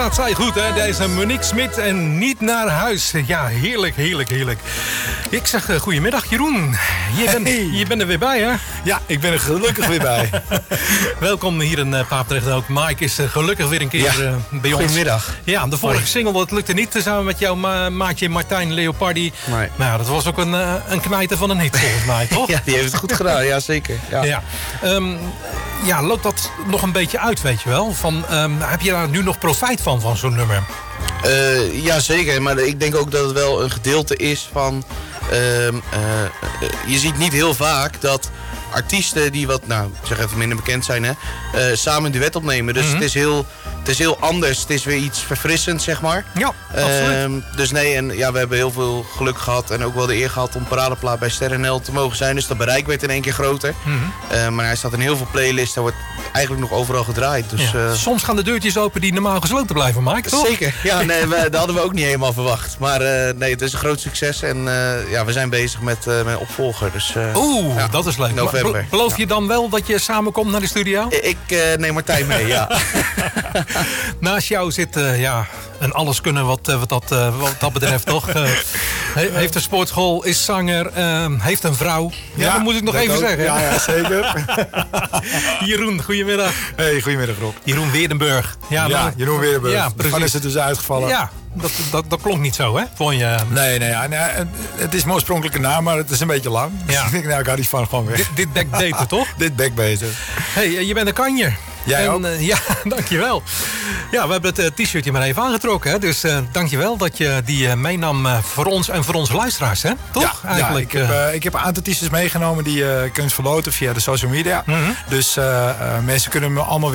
gaat zij goed, hè? Deze Monique Smit en Niet naar huis. Ja, heerlijk, heerlijk, heerlijk. Ik zeg goedemiddag, Jeroen. Je bent er weer bij, hè? Ja, ik ben er gelukkig weer bij. Welkom hier in Papendrecht ook. Mike is gelukkig weer een keer bij ons. Goedemiddag. Ja, de vorige single, dat lukte niet samen met jouw maatje Martijn Leopardi. Nee. Maar ja, dat was ook een knijter van een hit, volgens mij, toch? Ja, die heeft het goed gedaan, ja zeker. Ja. Ja, loopt dat nog een beetje uit, weet je wel? Heb je daar nu nog profijt van zo'n nummer? Ja, zeker. Maar ik denk ook dat het wel een gedeelte is van... je ziet niet heel vaak dat artiesten die wat, nou, ik zeg even minder bekend zijn, hè, samen een duet opnemen. Dus het is heel anders. Het is weer iets verfrissends, zeg maar. Ja, absoluut. Dus nee, en ja, we hebben heel veel geluk gehad en ook wel de eer gehad om paradeplaat bij Sterrenl te mogen zijn. Dus dat bereik werd in één keer groter. Maar hij staat in heel veel playlists. Hij wordt eigenlijk nog overal gedraaid. Dus, soms gaan de deurtjes open die normaal gesloten blijven, Mike, toch? Zeker. Ja, nee, dat hadden we ook niet helemaal verwacht. Maar nee, het is een groot succes. En ja, we zijn bezig met een opvolger. Dus, ja, dat is leuk. November. Beloof je dan wel dat je samenkomt naar de studio? Ik neem Martijn mee, ja. Naast jou zit een alleskunner wat dat betreft, toch? Heeft een sportschool, is zanger, heeft een vrouw. Ja, dat moet ik nog even zeggen. Ja, zeker. Jeroen, goedemiddag. Hey, goedemiddag Rob. Jeroen Weerdenburg. Ja, Jeroen Weerdenburg. Ja, precies. Van is het dus uitgevallen. Ja, dat klonk niet zo, hè? Vond je? Nee, het is mijn oorspronkelijke naam, maar het is een beetje lang. Dus Ja. ik denk, ik had iets van gewoon weg. Dit dekt beter, toch? Dit bek beter. Hey, je bent een kanjer. Jij ook? Ja, dankjewel. Ja, we hebben het t-shirtje maar even aangetrokken. Hè? Dus dankjewel dat je die meenam voor ons en voor onze luisteraars. Hè? Toch? Ja, eigenlijk, ik heb een aantal t-shirts meegenomen die je kunt verloten via de social media. Dus mensen kunnen me allemaal